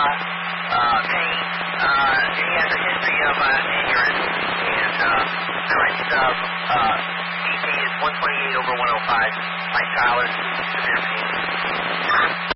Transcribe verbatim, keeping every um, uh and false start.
uh, pain. Uh, he has a history of uh, aneurysm, and uh, current uh, uh, B P is one twenty-eight over one oh five. My child is severe pain.